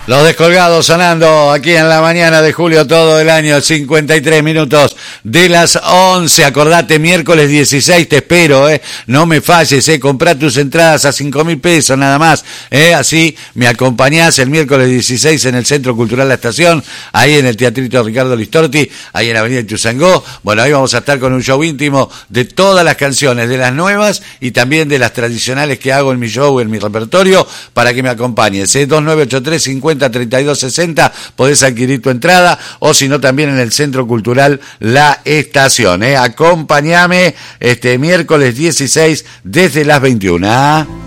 Los Descolgados sonando aquí en la mañana de julio todo el año, 53 minutos de las 11. Acordate, miércoles 16 te espero, no me falles, comprá tus entradas a 5.000 pesos nada más, así me acompañás el miércoles 16 en el Centro Cultural La Estación, ahí en el Teatrito Ricardo Listorti, ahí en la Avenida Ituzaingó. Bueno, ahí vamos a estar con un show íntimo de todas las canciones, de las nuevas y también de las tradicionales que hago en mi show, en mi repertorio, para que me acompañes, 2983 50 32 60, podés adquirir tu entrada, o si no también en el Centro Cultural La Estación. Acompáñame este miércoles 16 desde las 21.